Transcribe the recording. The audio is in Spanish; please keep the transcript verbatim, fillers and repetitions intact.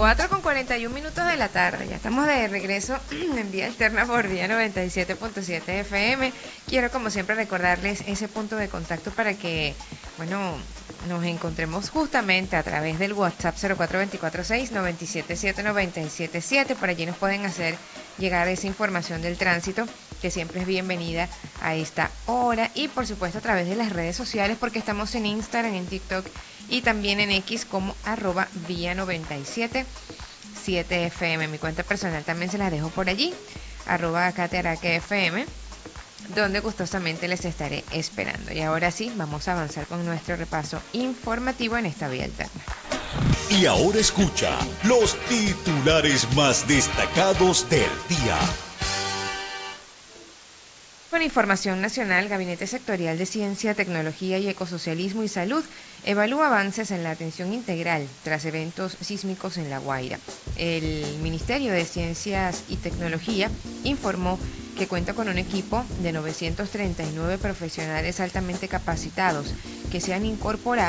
cuatro con cuarenta y un minutos de la tarde. Ya estamos de regreso en Vía Alterna por Vía noventa y siete punto siete F M. Quiero, como siempre, recordarles ese punto de contacto para que, bueno, nos encontremos justamente a través del WhatsApp cero cuatro dos cuatro seis nueve siete siete nueve siete siete. Por allí nos pueden hacer llegar esa información del tránsito, que siempre es bienvenida a esta hora. Y, por supuesto, a través de las redes sociales, porque estamos en Instagram, en TikTok y también en X como arroba Vía noventa y siete punto siete F M. Mi cuenta personal también se las dejo por allí, arroba Cateraque F M, donde gustosamente les estaré esperando. Y ahora sí, vamos a avanzar con nuestro repaso informativo en esta Vía Alterna. Y ahora escucha los titulares más destacados del día. Con información nacional, Gabinete Sectorial de Ciencia, Tecnología y Ecosocialismo y Salud evalúa avances en la atención integral tras eventos sísmicos en La Guaira. El Ministerio de Ciencias y Tecnología informó que cuenta con un equipo de novecientos treinta y nueve profesionales altamente capacitados que se han incorporado